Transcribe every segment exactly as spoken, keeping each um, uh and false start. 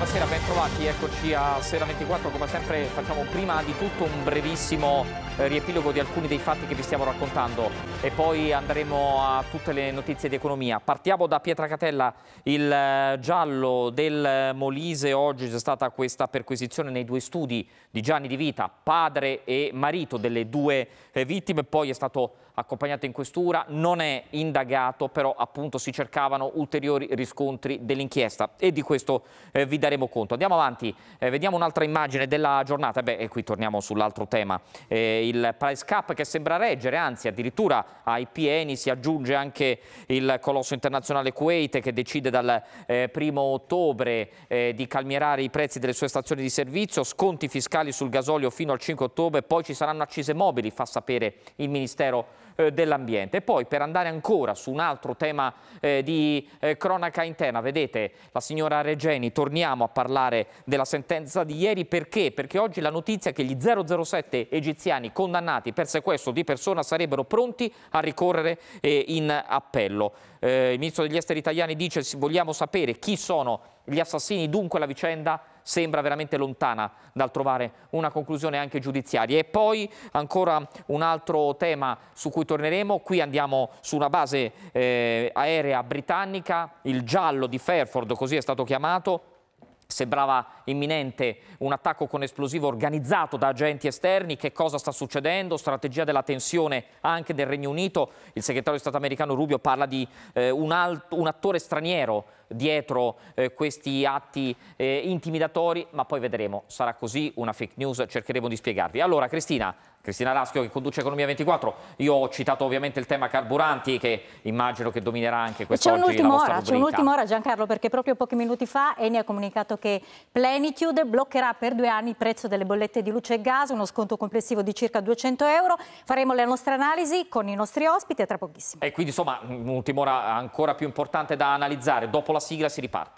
buonasera, ben trovati, eccoci a Sera ventiquattro, come sempre facciamo prima di tutto un brevissimo eh, riepilogo di alcuni dei fatti che vi stiamo raccontando e poi andremo a tutte le notizie di economia. Partiamo da Pietracatella, il eh, giallo del Molise. Oggi c'è stata questa perquisizione nei due studi di Gianni Di Vita, padre e marito delle due eh, vittime, poi è stato accompagnato in questura, non è indagato, però appunto si cercavano ulteriori riscontri dell'inchiesta e di questo eh, vi daremo conto. Andiamo avanti, eh, vediamo un'altra immagine della giornata. Beh, e qui torniamo sull'altro tema, eh, il Price Cup che sembra reggere, anzi addirittura ai pieni si aggiunge anche il colosso internazionale Kuwait che decide dal eh, primo ottobre eh, di calmierare i prezzi delle sue stazioni di servizio, sconti fiscali sul gasolio fino al cinque ottobre, poi ci saranno accise mobili, fa sapere il Ministero dell'ambiente. E poi, per andare ancora su un altro tema eh, di eh, cronaca interna, vedete la signora Regeni, torniamo a parlare della sentenza di ieri. Perché? Perché oggi la notizia è che gli zero zero sette egiziani condannati per sequestro di persona sarebbero pronti a ricorrere eh, in appello. Eh, il ministro degli esteri italiani dice: vogliamo sapere chi sono gli assassini, dunque la vicenda sembra veramente lontana dal trovare una conclusione anche giudiziaria. E poi ancora un altro tema su cui torneremo, qui andiamo su una base eh, aerea britannica, il giallo di Fairford, così è stato chiamato. Sembrava imminente un attacco con esplosivo organizzato da agenti esterni. Che cosa sta succedendo? Strategia della tensione anche del Regno Unito. Il segretario di Stato americano Rubio parla di eh, un, alt- un attore straniero dietro eh, questi atti eh, intimidatori, ma poi vedremo, sarà così una fake news, cercheremo di spiegarvi. Allora, Cristina, Cristina Raschio che conduce Economia ventiquattro, io ho citato ovviamente il tema carburanti che immagino che dominerà anche quest'oggi la vostra rubrica. C'è un'ultima ora, Giancarlo, perché proprio pochi minuti fa Eni ha comunicato che Plenitude bloccherà per due anni il prezzo delle bollette di luce e gas, uno sconto complessivo di circa duecento euro. Faremo la nostra analisi con i nostri ospiti a tra pochissimo. E quindi insomma un'ultima ora ancora più importante da analizzare. Dopo la sigla si riparte.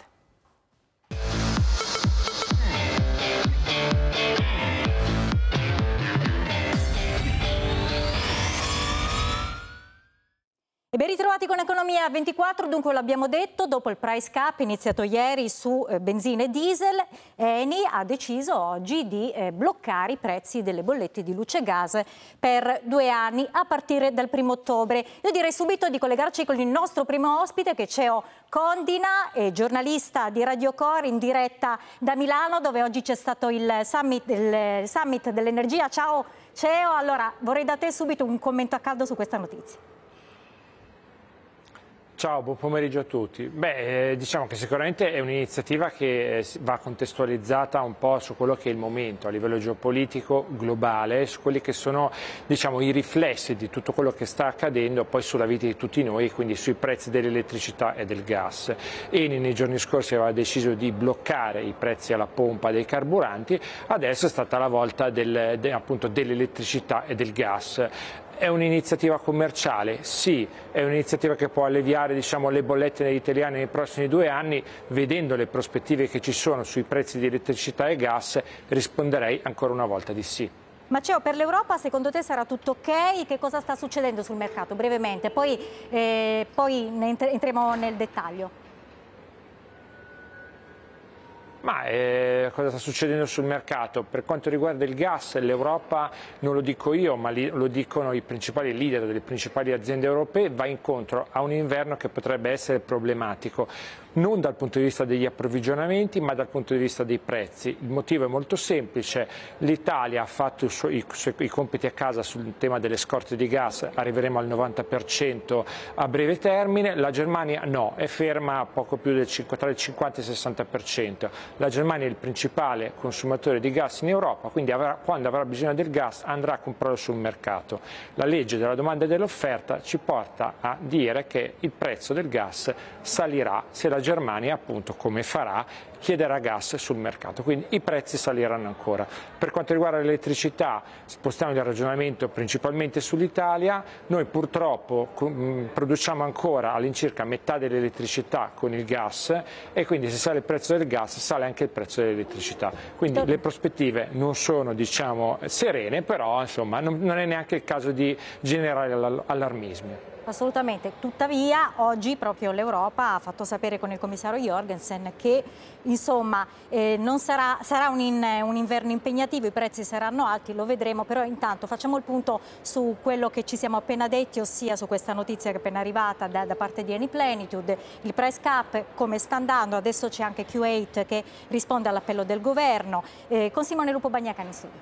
E ben ritrovati con Economia ventiquattro, dunque l'abbiamo detto, dopo il price cap iniziato ieri su eh, benzina e diesel, Eni ha deciso oggi di eh, bloccare i prezzi delle bollette di luce e gas per due anni a partire dal primo ottobre. Io direi subito di collegarci con il nostro primo ospite che è Ceo Condina, eh, giornalista di Radio Core in diretta da Milano, dove oggi c'è stato il summit, del, summit dell'energia. Ciao Ceo, allora vorrei da te subito un commento a caldo su questa notizia. Ciao, buon pomeriggio a tutti. Beh, eh, diciamo che sicuramente è un'iniziativa che eh, va contestualizzata un po' su quello che è il momento a livello geopolitico globale, su quelli che sono, diciamo, i riflessi di tutto quello che sta accadendo poi sulla vita di tutti noi, quindi sui prezzi dell'elettricità e del gas. Eni nei giorni scorsi aveva deciso di bloccare i prezzi alla pompa dei carburanti, adesso è stata la volta del, de, appunto dell'elettricità e del gas. È un'iniziativa commerciale? Sì, è un'iniziativa che può alleviare, diciamo, le bollette degli italiani nei prossimi due anni. Vedendo le prospettive che ci sono sui prezzi di elettricità e gas, risponderei ancora una volta di sì. Ma Ceo, per l'Europa secondo te sarà tutto ok? Che cosa sta succedendo sul mercato? Brevemente, poi, eh, poi ne entriamo nel dettaglio. Ma eh, cosa sta succedendo sul mercato? Per quanto riguarda il gas, l'Europa, non lo dico io, ma li, lo dicono i principali leader delle principali aziende europee, va incontro a un inverno che potrebbe essere problematico, non dal punto di vista degli approvvigionamenti, ma dal punto di vista dei prezzi. Il motivo è molto semplice: l'Italia ha fatto i, suoi, i compiti a casa sul tema delle scorte di gas, arriveremo al novanta per cento a breve termine, la Germania no, è ferma a poco più del tra il cinquanta e il sessanta per cento. La Germania è il principale consumatore di gas in Europa, quindi avrà, quando avrà bisogno del gas andrà a comprarlo sul mercato. La legge della domanda e dell'offerta ci porta a dire che il prezzo del gas salirà se la Germania, appunto, come farà, chiederà gas sul mercato, quindi i prezzi saliranno ancora. Per quanto riguarda l'elettricità, spostiamo il ragionamento principalmente sull'Italia. Noi purtroppo produciamo ancora all'incirca metà dell'elettricità con il gas e quindi se sale il prezzo del gas sale anche il prezzo dell'elettricità. Quindi le prospettive non sono, diciamo, serene, però insomma non è neanche il caso di generare allarmismi. Assolutamente, tuttavia oggi proprio l'Europa ha fatto sapere con il commissario Jorgensen che insomma eh, non sarà, sarà un, in, un inverno impegnativo, i prezzi saranno alti, lo vedremo, però intanto facciamo il punto su quello che ci siamo appena detti, ossia su questa notizia che è appena arrivata da, da parte di Eni Plenitude, il price cap come sta andando, adesso c'è anche Q otto che risponde all'appello del governo, eh, con Simone Lupo Bagnacani in studio.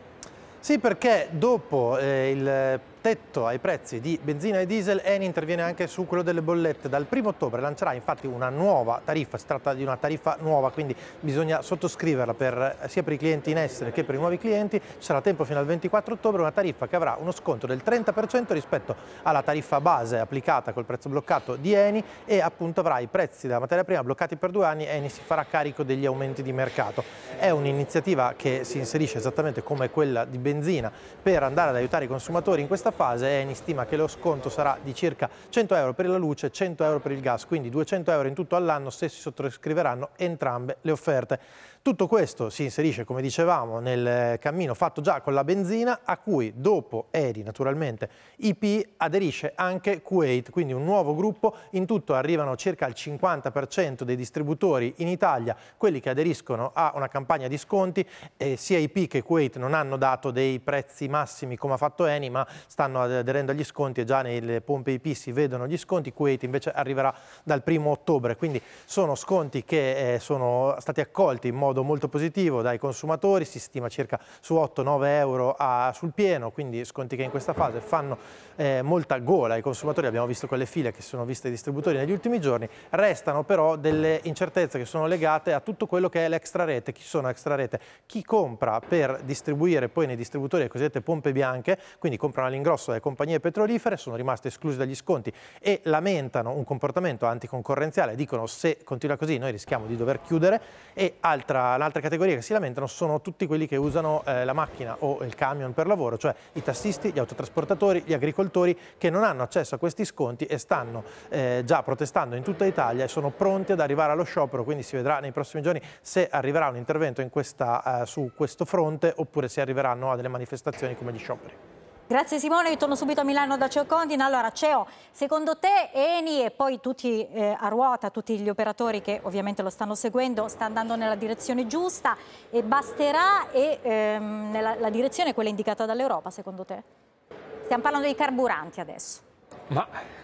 Sì, perché dopo eh, il tetto ai prezzi di benzina e diesel, Eni interviene anche su quello delle bollette. Dal primo ottobre lancerà infatti una nuova tariffa, si tratta di una tariffa nuova, quindi bisogna sottoscriverla per, sia per i clienti in essere che per i nuovi clienti. Ci sarà tempo fino al ventiquattro ottobre, una tariffa che avrà uno sconto del trenta per cento rispetto alla tariffa base applicata col prezzo bloccato di Eni e appunto avrà i prezzi della materia prima bloccati per due anni. Eni si farà carico degli aumenti di mercato. È un'iniziativa che si inserisce esattamente come quella di benzina per andare ad aiutare i consumatori in questa fase. Eni stima che lo sconto sarà di circa cento euro per la luce, cento euro per il gas, quindi duecento euro in tutto all'anno se si sottoscriveranno entrambe le offerte. Tutto questo si inserisce, come dicevamo, nel cammino fatto già con la benzina, a cui dopo Eni, naturalmente, I P aderisce anche Q otto, quindi un nuovo gruppo. In tutto arrivano circa il cinquanta per cento dei distributori in Italia, quelli che aderiscono a una campagna di sconti. E sia I P che Q otto non hanno dato dei prezzi massimi come ha fatto Eni, ma stanno aderendo agli sconti e già nelle pompe I P si vedono gli sconti. Q otto invece arriverà dal primo ottobre, quindi sono sconti che eh, sono stati accolti in modo molto positivo dai consumatori, si stima circa su otto nove euro a, sul pieno, quindi sconti che in questa fase fanno eh, molta gola ai consumatori. Abbiamo visto quelle file che si sono viste ai distributori negli ultimi giorni. Restano però delle incertezze che sono legate a tutto quello che è l'extra rete. Chi sono extra rete? Chi compra per distribuire poi nei distributori le cosiddette pompe bianche, quindi comprano all'ingrosso dalle compagnie petrolifere, sono rimaste escluse dagli sconti e lamentano un comportamento anticoncorrenziale, dicono se continua così noi rischiamo di dover chiudere. E altra Un'altra categoria che si lamentano sono tutti quelli che usano eh, la macchina o il camion per lavoro, cioè i tassisti, gli autotrasportatori, gli agricoltori che non hanno accesso a questi sconti e stanno eh, già protestando in tutta Italia e sono pronti ad arrivare allo sciopero, quindi si vedrà nei prossimi giorni se arriverà un intervento in questa, eh, su questo fronte oppure se arriveranno a delle manifestazioni come gli scioperi. Grazie Simone, io torno subito a Milano da Ceo Condin. Allora Ceo, secondo te Eni e poi tutti eh, a ruota, tutti gli operatori che ovviamente lo stanno seguendo, sta andando nella direzione giusta e basterà e ehm, nella la direzione quella indicata dall'Europa secondo te? Stiamo parlando di carburanti adesso. Ma...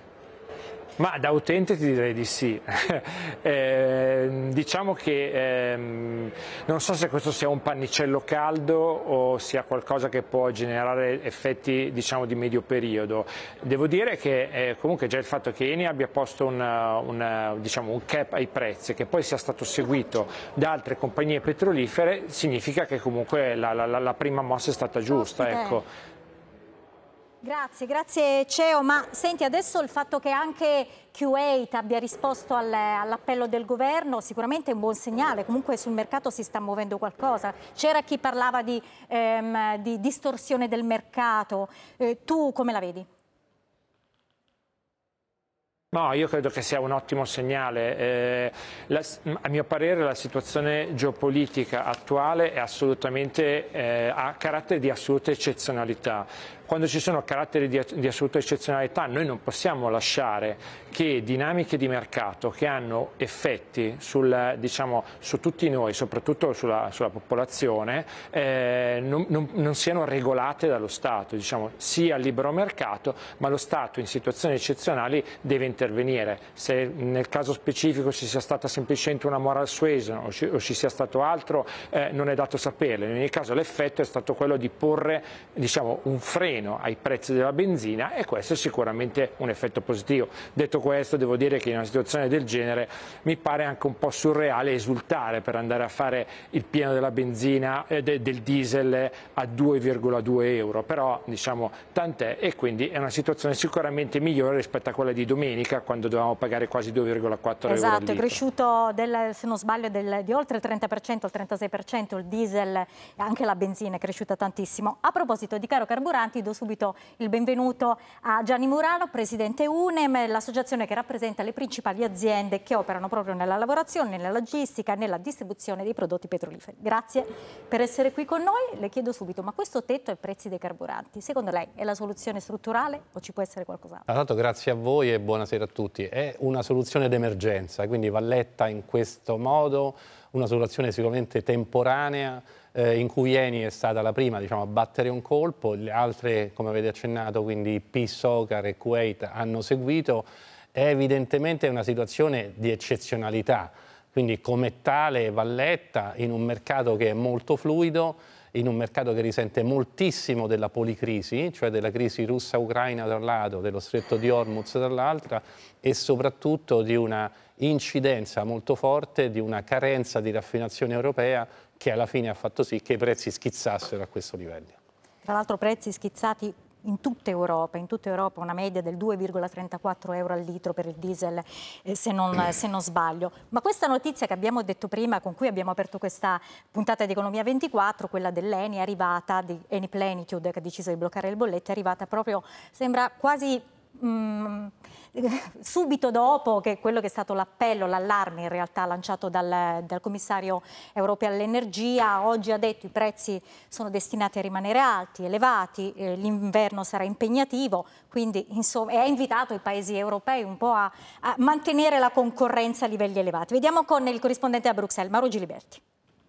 Ma da utente ti direi di sì. eh, diciamo che ehm, non so se questo sia un pannicello caldo o sia qualcosa che può generare effetti diciamo di medio periodo. Devo dire che eh, comunque già il fatto che Eni abbia posto una, una, diciamo, un cap ai prezzi che poi sia stato seguito da altre compagnie petrolifere significa che comunque la, la, la prima mossa è stata giusta. Ecco. Grazie, grazie Ceo, ma senti adesso il fatto che anche Q otto abbia risposto al, all'appello del governo sicuramente è un buon segnale, comunque sul mercato si sta muovendo qualcosa, c'era chi parlava di, ehm, di distorsione del mercato, eh, tu come la vedi? No, io credo che sia un ottimo segnale. Eh, la, a mio parere la situazione geopolitica attuale è assolutamente, eh, ha carattere di assoluta eccezionalità. Quando ci sono caratteri di, di assoluta eccezionalità noi non possiamo lasciare che dinamiche di mercato che hanno effetti sul, diciamo, su tutti noi, soprattutto sulla, sulla popolazione, eh, non, non, non siano regolate dallo Stato. Diciamo, sia il libero mercato, ma lo Stato in situazioni eccezionali deve intervenire. Se nel caso specifico ci sia stata semplicemente una moral suasion o ci, o ci sia stato altro, eh, non è dato saperlo. In ogni caso l'effetto è stato quello di porre diciamo, un freno ai prezzi della benzina e questo è sicuramente un effetto positivo. Detto questo, devo dire che in una situazione del genere mi pare anche un po' surreale esultare per andare a fare il pieno della benzina e eh, de, del diesel a due virgola due euro, però diciamo tant'è, e quindi è una situazione sicuramente migliore rispetto a quella di domenica. critica quando dovevamo pagare quasi due virgola quattro euro al Esatto, litro. è cresciuto, del, se non sbaglio, del, di oltre il trenta per cento, il trentasei per cento il diesel e anche la benzina è cresciuta tantissimo. A proposito di caro carburanti, do subito il benvenuto a Gianni Murano, presidente UNEM, l'associazione che rappresenta le principali aziende che operano proprio nella lavorazione, nella logistica e nella distribuzione dei prodotti petroliferi. Grazie per essere qui con noi. Le chiedo subito, ma questo tetto ai prezzi dei carburanti, secondo lei è la soluzione strutturale o ci può essere qualcos'altro? Tanto grazie a voi e buonasera a tutti. È una soluzione d'emergenza, quindi va letta in questo modo, una soluzione sicuramente temporanea, eh, in cui Eni è stata la prima, diciamo, a battere un colpo, le altre, come avete accennato, quindi P, Socar e Kuwait hanno seguito. È evidentemente una situazione di eccezionalità, quindi come tale va letta in un mercato che è molto fluido, in un mercato che risente moltissimo della policrisi, cioè della crisi russa-ucraina da un lato, dello stretto di Hormuz dall'altra, e soprattutto di una incidenza molto forte, di una carenza di raffinazione europea che alla fine ha fatto sì che i prezzi schizzassero a questo livello. Tra l'altro prezzi schizzati in tutta Europa, in tutta Europa una media del due virgola trentaquattro euro al litro per il diesel, eh, se, non, se non sbaglio. Ma questa notizia che abbiamo detto prima, con cui abbiamo aperto questa puntata di Economia ventiquattro, quella dell'Eni, è arrivata, di Eni Plenitude, che ha deciso di bloccare le bollette, è arrivata proprio, sembra quasi mm, subito dopo che quello che è stato l'appello, l'allarme in realtà lanciato dal, dal commissario europeo all'energia. Oggi ha detto i prezzi sono destinati a rimanere alti, elevati, eh, l'inverno sarà impegnativo, quindi insomma ha invitato i paesi europei un po' a, a mantenere la concorrenza a livelli elevati. Vediamo con il corrispondente a Bruxelles, Mauro Giliberti.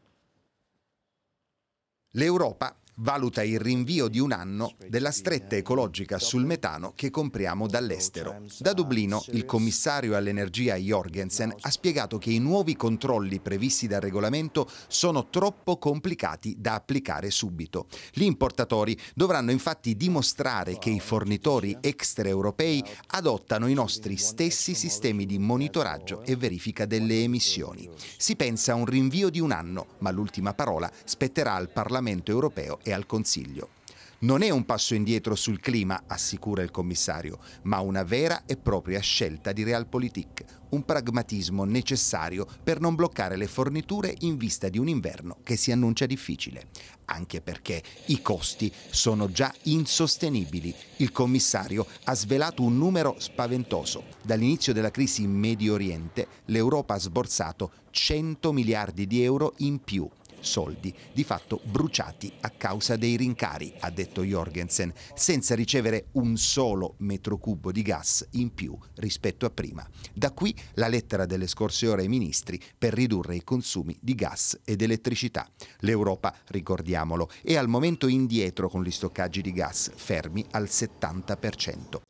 L'Europa valuta il rinvio di un anno della stretta ecologica sul metano che compriamo dall'estero. Da Dublino il commissario all'energia Jorgensen ha spiegato che i nuovi controlli previsti dal regolamento sono troppo complicati da applicare subito. Gli importatori dovranno infatti dimostrare che i fornitori extraeuropei adottano i nostri stessi sistemi di monitoraggio e verifica delle emissioni. Si pensa a un rinvio di un anno, ma l'ultima parola spetterà al Parlamento europeo e al Consiglio. Non è un passo indietro sul clima, assicura il commissario, ma una vera e propria scelta di Realpolitik, un pragmatismo necessario per non bloccare le forniture in vista di un inverno che si annuncia difficile. Anche perché i costi sono già insostenibili. Il commissario ha svelato un numero spaventoso. Dall'inizio della crisi in Medio Oriente, l'Europa ha sborsato cento miliardi di euro in più. Soldi di fatto bruciati a causa dei rincari, ha detto Jorgensen, senza ricevere un solo metro cubo di gas in più rispetto a prima. Da qui la lettera delle scorse ore ai ministri per ridurre i consumi di gas ed elettricità. L'Europa, ricordiamolo, è al momento indietro con gli stoccaggi di gas, fermi al settanta per cento.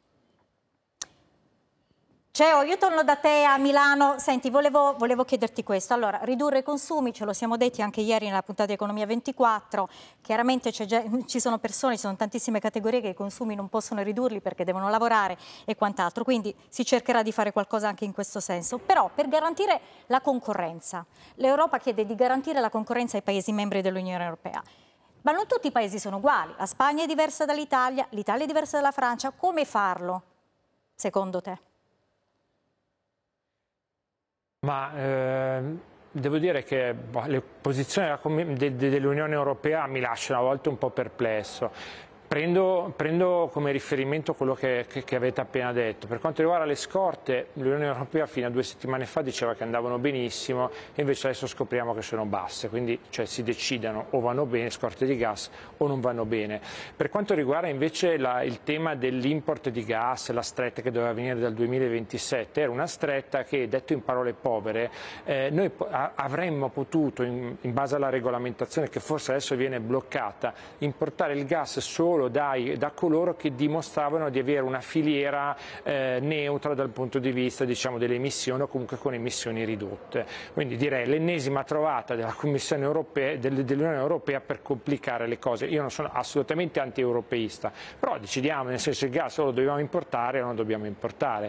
Ceo, io torno da te a Milano. Senti, volevo, volevo chiederti questo. Allora, ridurre i consumi, ce lo siamo detti anche ieri nella puntata di Economia ventiquattro. Chiaramente c'è già, ci sono persone, ci sono tantissime categorie che i consumi non possono ridurli perché devono lavorare e quant'altro. Quindi si cercherà di fare qualcosa anche in questo senso. Però per garantire la concorrenza, l'Europa chiede di garantire la concorrenza ai Paesi membri dell'Unione Europea. Ma non tutti i Paesi sono uguali. La Spagna è diversa dall'Italia, l'Italia è diversa dalla Francia. Come farlo, secondo te? Ma eh, devo dire che boh, le posizioni dell'Unione Europea mi lasciano a volte un po' perplesso. Prendo, prendo come riferimento quello che, che, che avete appena detto. Per quanto riguarda le scorte, l'Unione Europea fino a due settimane fa diceva che andavano benissimo e invece adesso scopriamo che sono basse, quindi cioè, si decidano o vanno bene scorte di gas o non vanno bene. Per quanto riguarda invece la, il tema dell'import di gas, la stretta che doveva venire dal duemilaventisette, era una stretta che, detto in parole povere, eh, noi avremmo potuto, in, in base alla regolamentazione che forse adesso viene bloccata, importare il gas solo Dai, da coloro che dimostravano di avere una filiera eh, neutra dal punto di vista, diciamo, delle emissioni o comunque con emissioni ridotte. Quindi direi l'ennesima trovata della Commissione europea, dell'Unione Europea per complicare le cose. Io non sono assolutamente anti-europeista, però decidiamo nel senso il gas o lo dobbiamo importare o non dobbiamo importare.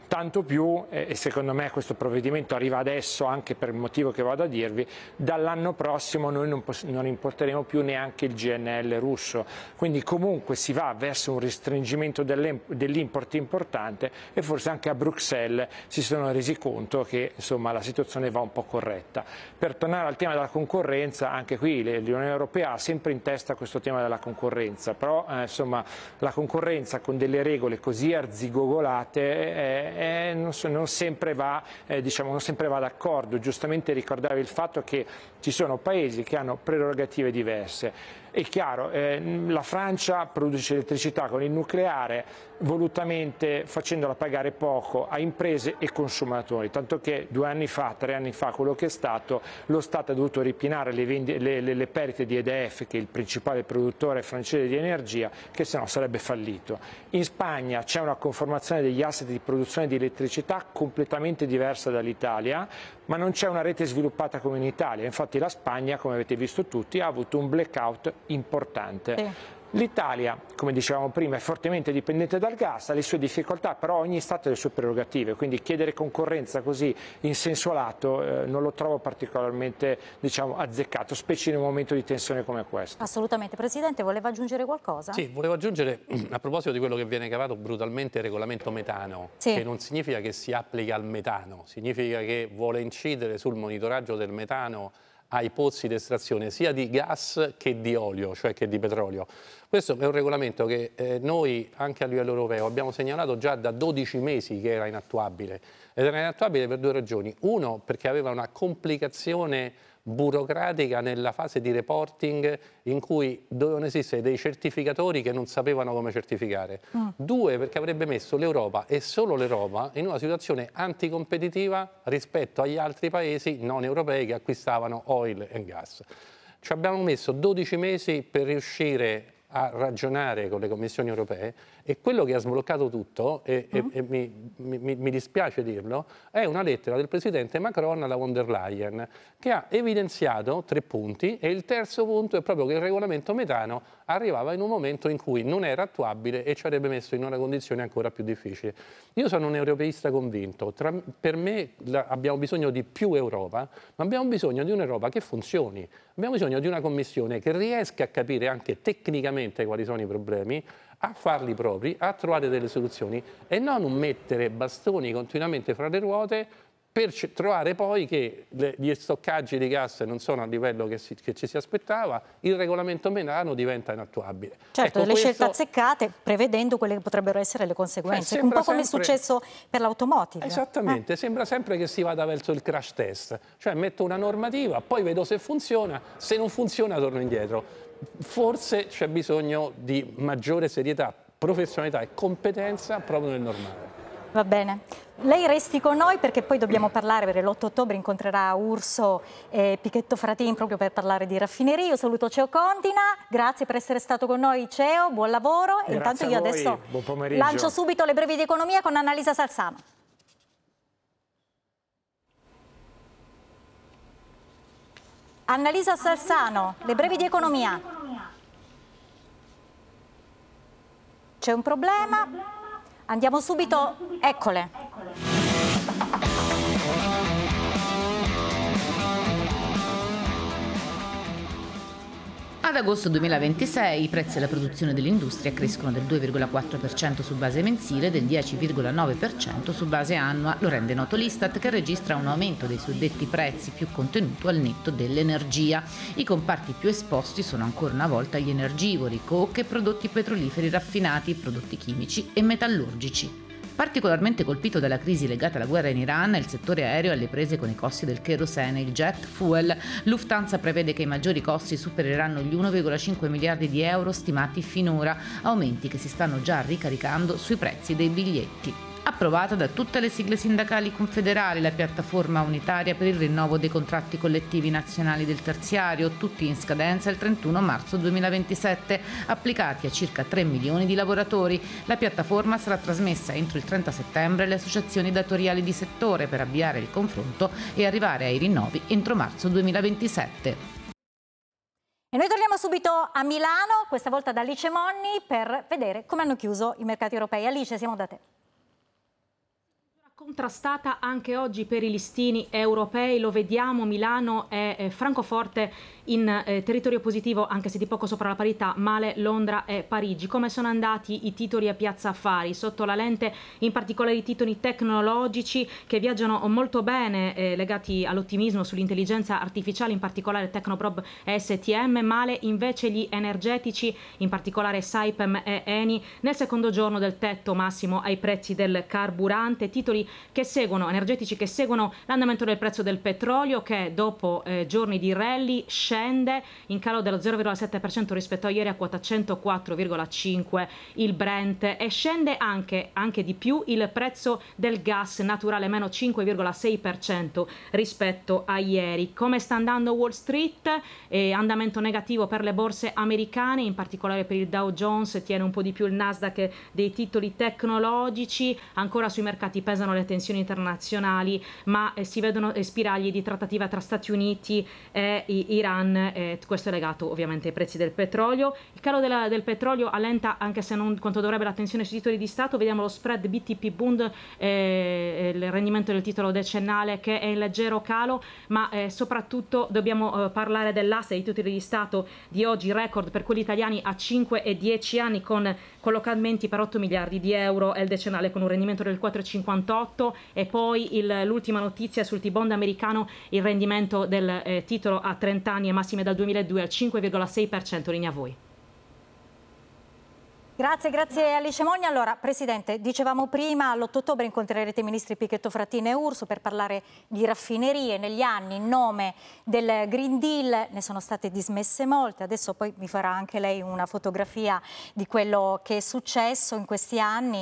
tanto più, e secondo me questo provvedimento arriva adesso anche per il motivo che vado a dirvi, dall'anno prossimo noi non, non importeremo più neanche il G N L russo, quindi comunque si va verso un restringimento dell'import importante e forse anche a Bruxelles si sono resi conto che insomma la situazione va un po' corretta. Per tornare al tema della concorrenza, anche qui l'Unione Europea ha sempre in testa questo tema della concorrenza, però eh, insomma la concorrenza con delle regole così arzigogolate eh, eh, non, so, non sempre va eh, diciamo, non sempre va d'accordo. Giustamente ricordavi il fatto che ci sono paesi che hanno prerogative diverse. È chiaro, eh, la Francia produce elettricità con il nucleare volutamente facendola pagare poco a imprese e consumatori, tanto che due anni fa, tre anni fa, quello che è stato, lo Stato ha dovuto ripinare le, vendi, le, le, le perdite di E D F, che è il principale produttore francese di energia, che se no sarebbe fallito. In Spagna c'è una conformazione degli asset di produzione di elettricità completamente diversa dall'Italia, ma non c'è una rete sviluppata come in Italia. Infatti la Spagna, come avete visto tutti, ha avuto un blackout importante. Sì. L'Italia, come dicevamo prima, è fortemente dipendente dal gas, ha le sue difficoltà, però ogni Stato ha le sue prerogative, quindi chiedere concorrenza così in senso lato eh, non lo trovo particolarmente diciamo, azzeccato, specie in un momento di tensione come questo. Assolutamente. Presidente, voleva aggiungere qualcosa? Sì, volevo aggiungere a proposito di quello che viene cavato brutalmente il regolamento metano, sì. Che non significa che si applica al metano, significa che vuole incidere sul monitoraggio del metano ai pozzi di estrazione sia di gas che di olio, cioè che di petrolio. Questo è un regolamento che eh, noi anche a livello europeo abbiamo segnalato già da dodici mesi che era inattuabile, ed era inattuabile per due ragioni. Uno, perché aveva una complicazione burocratica nella fase di reporting in cui dovevano esistere dei certificatori che non sapevano come certificare. Mm. Due, perché avrebbe messo l'Europa e solo l'Europa in una situazione anticompetitiva rispetto agli altri paesi non europei che acquistavano oil e gas. Ci abbiamo messo dodici mesi per riuscire a ragionare con le commissioni europee, e quello che ha sbloccato tutto, e, mm. e, e mi, mi, mi dispiace dirlo, è una lettera del presidente Macron alla von der Leyen, che ha evidenziato tre punti, e il terzo punto è proprio che il regolamento metano arrivava in un momento in cui non era attuabile e ci avrebbe messo in una condizione ancora più difficile. Io sono un europeista convinto, Tra, per me la, abbiamo bisogno di più Europa, ma abbiamo bisogno di un'Europa che funzioni, abbiamo bisogno di una commissione che riesca a capire anche tecnicamente quali sono i problemi, a farli propri, a trovare delle soluzioni e non mettere bastoni continuamente fra le ruote per trovare poi che le, gli stoccaggi di gas non sono a livello che, si, che ci si aspettava, il regolamento metano diventa inattuabile. Certo, ecco, delle questo... scelte azzeccate, prevedendo quelle che potrebbero essere le conseguenze, eh, un po' come sempre... è successo per l'automotive. Esattamente, eh. Sembra sempre che si vada verso il crash test, cioè metto una normativa, poi vedo se funziona, se non funziona torno indietro. Forse c'è bisogno di maggiore serietà, professionalità e competenza proprio nel normale. Va bene. Lei resti con noi perché poi dobbiamo parlare, perché l'otto ottobre incontrerà Urso e Pichetto Fratin proprio per parlare di raffinerie. Io saluto Ceo Condina, grazie per essere stato con noi Ceo, buon lavoro. Grazie. Intanto io voi. adesso Buon pomeriggio. Lancio subito le brevi di economia con Annalisa Salzano. Annalisa Salzano, le brevi di economia. C'è un problema? Andiamo subito, eccole. Ad agosto duemilaventisei i prezzi alla produzione dell'industria crescono del due virgola quattro per cento su base mensile e del dieci virgola nove per cento su base annua. Lo rende noto l'Istat, che registra un aumento dei suddetti prezzi più contenuto al netto dell'energia. I comparti più esposti sono ancora una volta gli energivori, coke, prodotti petroliferi raffinati, prodotti chimici e metallurgici. Particolarmente colpito dalla crisi legata alla guerra in Iran è il settore aereo alle prese con i costi del kerosene, il jet fuel. Lufthansa prevede che i maggiori costi supereranno gli uno virgola cinque miliardi di euro stimati finora, aumenti che si stanno già ricaricando sui prezzi dei biglietti. Approvata da tutte le sigle sindacali confederali la piattaforma unitaria per il rinnovo dei contratti collettivi nazionali del terziario, tutti in scadenza il trentuno marzo duemilaventisette, applicati a circa tre milioni di lavoratori. La piattaforma sarà trasmessa entro il trenta settembre alle associazioni datoriali di settore per avviare il confronto e arrivare ai rinnovi entro marzo duemilaventisette. E noi torniamo subito a Milano, questa volta da Alice Monni, per vedere come hanno chiuso i mercati europei. Alice, siamo da te. Contrastata anche oggi per i listini europei, lo vediamo, Milano e eh, Francoforte in eh, territorio positivo, anche se di poco sopra la parità, male Londra e Parigi. Come sono andati i titoli a Piazza Affari? Sotto la lente in particolare i titoli tecnologici che viaggiano molto bene, eh, legati all'ottimismo sull'intelligenza artificiale, in particolare Tecnoprob e S T M, male invece gli energetici, in particolare Saipem e Eni, nel secondo giorno del tetto massimo ai prezzi del carburante. Titoli che seguono, energetici che seguono l'andamento del prezzo del petrolio, che dopo eh, giorni di rally scende in calo dello zero virgola sette per cento rispetto a ieri a quota centoquattro virgola cinque il Brent, e scende anche, anche di più il prezzo del gas naturale, meno cinque virgola sei per cento rispetto a ieri. Come sta andando Wall Street? Eh, andamento negativo per le borse americane, in particolare per il Dow Jones, tiene un po' di più il Nasdaq dei titoli tecnologici. Ancora sui mercati pesano le tensioni internazionali, ma eh, si vedono eh, spiragli di trattativa tra Stati Uniti e Iran, eh, questo è legato ovviamente ai prezzi del petrolio. Il calo della, del petrolio allenta, anche se non quanto dovrebbe, la tensione sui titoli di Stato. Vediamo lo spread B T P Bund, eh, il rendimento del titolo decennale che è in leggero calo, ma eh, soprattutto dobbiamo eh, parlare dell'asta dei titoli di Stato di oggi, record per quelli italiani a cinque e dieci anni, con collocamenti per otto miliardi di euro, e il decennale con un rendimento del quattro virgola cinquantotto. E poi il, l'ultima notizia sul T-bond americano, il rendimento del eh, titolo a trenta anni e massime dal duemiladue al cinque virgola sei per cento. Linea a voi. Grazie, grazie Alice Mogna. Allora, Presidente, dicevamo prima, l'otto ottobre incontrerete i ministri Pichetto Frattini e Urso per parlare di raffinerie. Negli anni, in nome del Green Deal, ne sono state dismesse molte. Adesso poi mi farà anche lei una fotografia di quello che è successo in questi anni.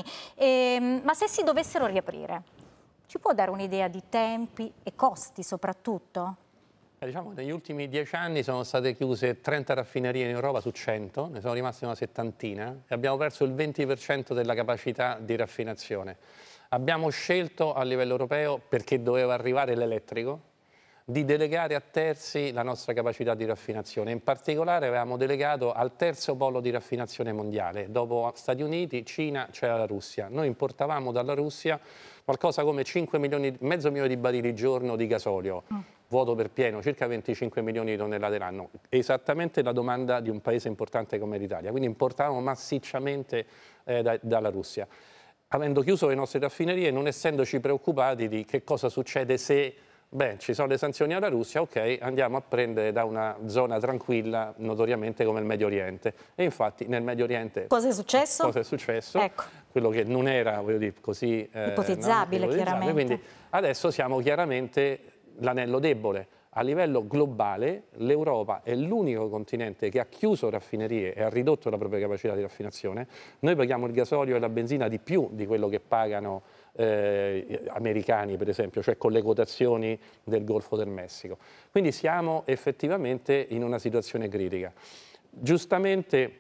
E, ma se si dovessero riaprire, ci può dare un'idea di tempi e costi soprattutto? Eh, diciamo, negli ultimi dieci anni sono state chiuse trenta raffinerie in Europa su cento, ne sono rimaste una settantina e abbiamo perso il venti per cento della capacità di raffinazione. Abbiamo scelto a livello europeo, perché doveva arrivare l'elettrico, di delegare a terzi la nostra capacità di raffinazione. In particolare avevamo delegato al terzo polo di raffinazione mondiale. Dopo Stati Uniti, Cina, c'era la Russia. Noi importavamo dalla Russia qualcosa come cinque milioni, mezzo milione di barili al giorno di gasolio. Mm. Vuoto per pieno, circa venticinque milioni di tonnellate l'anno, esattamente la domanda di un paese importante come l'Italia, quindi importavamo massicciamente eh, da, dalla Russia. Avendo chiuso le nostre raffinerie, non essendoci preoccupati di che cosa succede se, beh, ci sono le sanzioni alla Russia, ok, andiamo a prendere da una zona tranquilla, notoriamente come il Medio Oriente. E infatti nel Medio Oriente... Cosa è successo? Cosa è successo? Ecco. Quello che non era, voglio dire, così... Eh, ipotizzabile, no? ipotizzabile, chiaramente. Quindi adesso siamo chiaramente l'anello debole. A livello globale l'Europa è l'unico continente che ha chiuso raffinerie e ha ridotto la propria capacità di raffinazione. Noi paghiamo il gasolio e la benzina di più di quello che pagano eh, americani, per esempio, cioè con le quotazioni del Golfo del Messico. Quindi siamo effettivamente in una situazione critica. Giustamente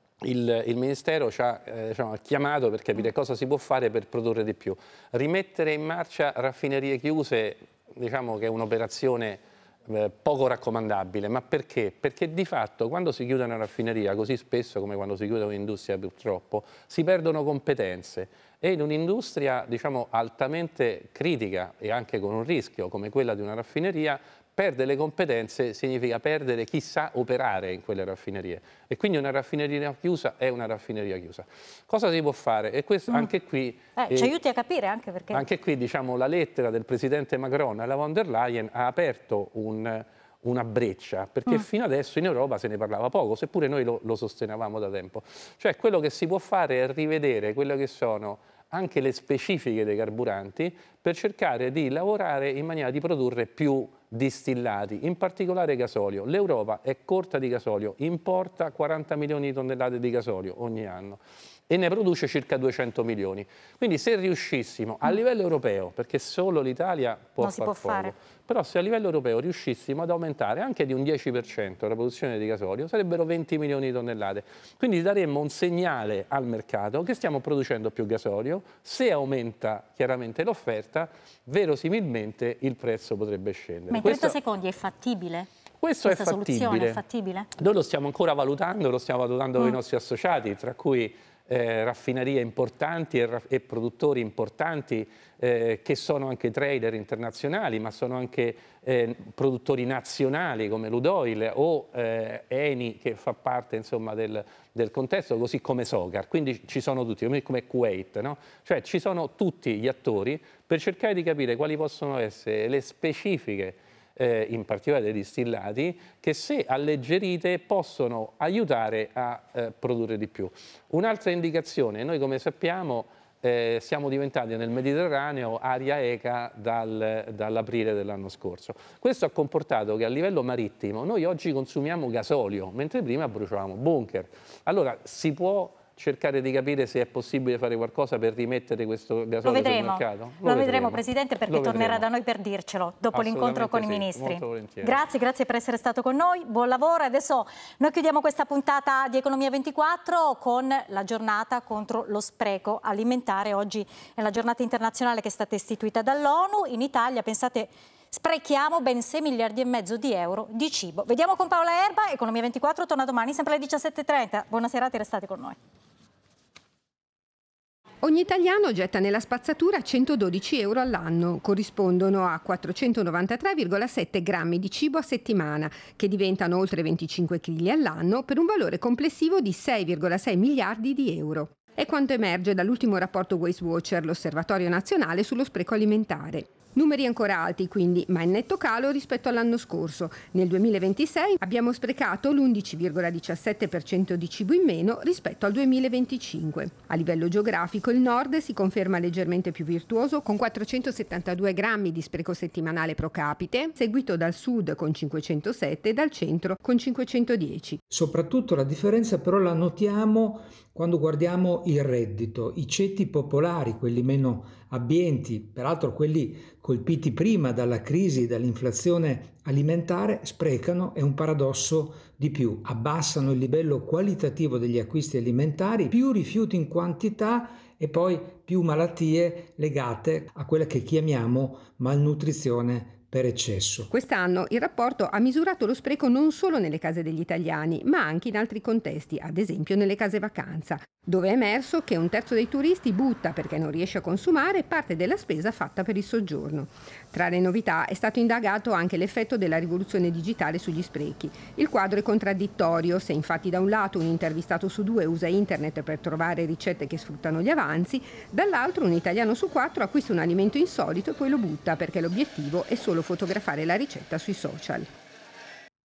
Il, il Ministero ci ha eh, diciamo, chiamato per capire cosa si può fare per produrre di più. Rimettere in marcia raffinerie chiuse, diciamo che è un'operazione eh, poco raccomandabile. Ma perché? Perché di fatto quando si chiude una raffineria, così spesso come quando si chiude un'industria purtroppo, si perdono competenze. E in un'industria diciamo, altamente critica e anche con un rischio come quella di una raffineria, perdere le competenze significa perdere chi sa operare in quelle raffinerie, e quindi una raffineria chiusa è una raffineria chiusa. Cosa si può fare? E questo, mm. anche qui, eh, eh, ci aiuti a capire anche perché. Anche qui diciamo, la lettera del presidente Macron alla von der Leyen ha aperto un, una breccia, perché mm. fino adesso in Europa se ne parlava poco, seppure noi lo, lo sostenevamo da tempo. Cioè quello che si può fare è rivedere quelle che sono anche le specifiche dei carburanti per cercare di lavorare in maniera di produrre più distillati, in particolare gasolio. L'Europa è corta di gasolio, importa quaranta milioni di tonnellate di gasolio ogni anno e ne produce circa duecento milioni. Quindi se riuscissimo a livello europeo, perché solo l'Italia può far poco, fare, però se a livello europeo riuscissimo ad aumentare anche di un dieci per cento la produzione di gasolio, sarebbero venti milioni di tonnellate. Quindi daremmo un segnale al mercato che stiamo producendo più gasolio. Se aumenta chiaramente l'offerta, verosimilmente il prezzo potrebbe scendere. Ma in trenta Questo... secondi è fattibile? Questo Questa è fattibile. soluzione è fattibile? Noi lo stiamo ancora valutando, lo stiamo valutando mm. con i nostri associati, tra cui eh, raffinerie importanti e, e produttori importanti eh, che sono anche trader internazionali, ma sono anche eh, produttori nazionali come Ludoil o eh, Eni, che fa parte insomma del, del contesto, così come Socar. Quindi ci sono tutti, come Kuwait, no? Cioè ci sono tutti gli attori per cercare di capire quali possono essere le specifiche, eh, in particolare dei distillati, che se alleggerite possono aiutare a eh, produrre di più. Un'altra indicazione: noi come sappiamo eh, siamo diventati nel Mediterraneo area E C A dal, dall'aprile dell'anno scorso. Questo ha comportato che a livello marittimo noi oggi consumiamo gasolio, mentre prima bruciavamo bunker. Allora si può cercare di capire se è possibile fare qualcosa per rimettere questo gasolio sul mercato? Lo, Lo vedremo, vedremo, Presidente, perché tornerà da noi per dircelo dopo l'incontro con sì, i ministri. molto Grazie, grazie per essere stato con noi, buon lavoro. Adesso noi chiudiamo questa puntata di Economia ventiquattro con la giornata contro lo spreco alimentare. Oggi è la giornata internazionale che è stata istituita dall'ONU. In Italia, pensate, sprechiamo ben sei miliardi e mezzo di euro di cibo. Vediamo con Paola Erba. Economia ventiquattro torna domani sempre alle diciassette e trenta. Buona serata e restate con noi. Ogni italiano getta nella spazzatura centododici euro all'anno, corrispondono a quattrocentonovantatré virgola sette grammi di cibo a settimana, che diventano oltre venticinque chili all'anno per un valore complessivo di sei virgola sei miliardi di euro. È quanto emerge dall'ultimo rapporto Waste Watcher, l'Osservatorio Nazionale sullo Spreco Alimentare. Numeri ancora alti quindi, ma in netto calo rispetto all'anno scorso. Nel duemilaventisei abbiamo sprecato l'undici virgola diciassette per cento di cibo in meno rispetto al duemilaventicinque. A livello geografico il nord si conferma leggermente più virtuoso con quattrocentosettantadue grammi di spreco settimanale pro capite, seguito dal sud con cinquecentosette e dal centro con cinquecentodieci. Soprattutto la differenza però la notiamo quando guardiamo il reddito, i ceti popolari, quelli meno abbienti, peraltro quelli colpiti prima dalla crisi, dall'inflazione alimentare, sprecano, è un paradosso di più, abbassano il livello qualitativo degli acquisti alimentari, più rifiuti in quantità e poi più malattie legate a quella che chiamiamo malnutrizione per eccesso. Quest'anno il rapporto ha misurato lo spreco non solo nelle case degli italiani, ma anche in altri contesti, ad esempio nelle case vacanza, dove è emerso che un terzo dei turisti butta perché non riesce a consumare parte della spesa fatta per il soggiorno. Tra le novità è stato indagato anche l'effetto della rivoluzione digitale sugli sprechi. Il quadro è contraddittorio, se infatti da un lato un intervistato su due usa internet per trovare ricette che sfruttano gli avanzi, dall'altro un italiano su quattro acquista un alimento insolito e poi lo butta perché l'obiettivo è solo fotografare la ricetta sui social.